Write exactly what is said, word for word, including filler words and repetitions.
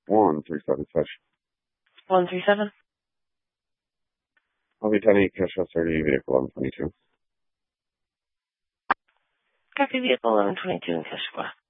One three seven fish. One three seven. I'll be ten eight cash out thirty vehicle eleven twenty two. Copy vehicle eleven twenty two in Kashwa.